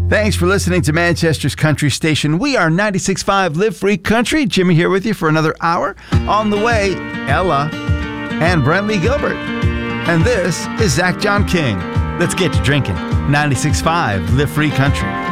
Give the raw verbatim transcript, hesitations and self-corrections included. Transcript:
Thanks for listening to Manchester's Country Station. We are ninety-six point five Live Free Country. Jimmy here with you for another hour. On the way, Ella and Brentley Gilbert. And this is Zach John King. Let's get to drinking. ninety-six point five Live Free Country.